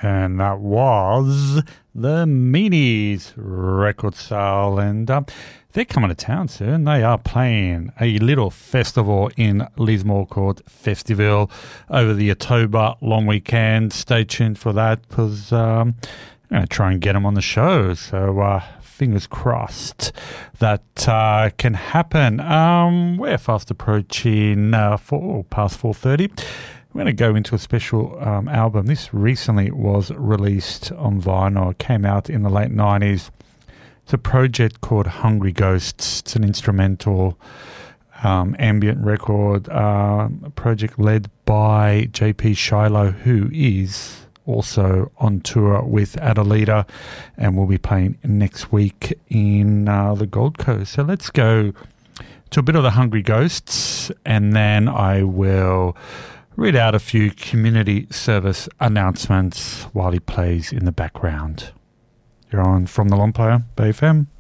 And that was the Meanies record sale. And they're coming to town soon. They are playing a little festival in Lismore called Festival over the October long weekend. Stay tuned for that because I'm going to try and get them on the show. So fingers crossed that can happen. We're fast approaching past 4:30. We're going to go into a special album. This recently was released on vinyl. It came out in the late 90s. It's a project called Hungry Ghosts. It's an instrumental ambient record, a project led by JP Shiloh, who is also on tour with Adalita and will be playing next week in the Gold Coast. So let's go to a bit of the Hungry Ghosts, and then I will read out a few community service announcements while he plays in the background. You're on From the Long Player, Bay FM.